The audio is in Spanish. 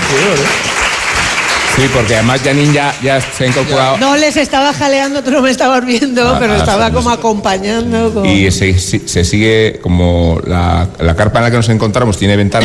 Sí, porque además Janine ya se ha incorporado. No les estaba jaleando, tú no me estabas viendo, pero estaba como acompañando. Y se sigue, como la carpa en la que nos encontramos tiene ventanas.